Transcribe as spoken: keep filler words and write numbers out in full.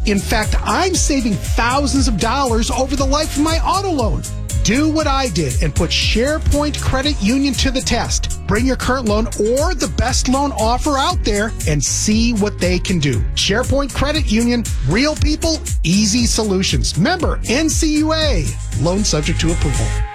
In fact, I'm saving thousands of dollars over the life of my auto loan. Do what I did and put SharePoint Credit Union to the test. Bring your current loan or the best loan offer out there and see what they can do. SharePoint Credit Union, real people, easy solutions. Member N C U A. Loan subject to approval.